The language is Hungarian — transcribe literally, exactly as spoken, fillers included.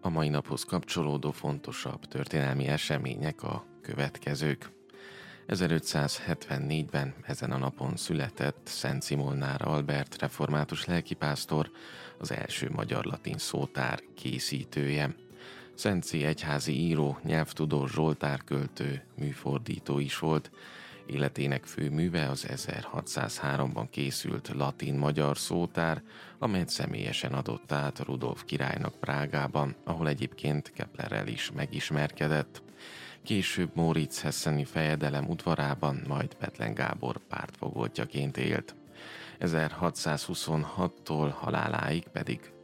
A mai naphoz kapcsolódó fontosabb történelmi események a következők. ezerötszázhetvennégyben ezen a napon született Szent Szimolnár Albert református lelkipásztor, az első magyar latin szótár készítője. Szentszi egyházi író, nyelvtudós, zsoltárköltő, műfordító is volt. Életének fő műve az ezerhatszázháromban készült latin-magyar szótár, amelyet személyesen adott át Rudolf királynak Prágában, ahol egyébként Keplerrel is megismerkedett. Később Móricz hesseni fejedelem udvarában, majd Bethlen Gábor pártfogoltjaként élt. ezerhatszázhuszonhattól haláláig pedig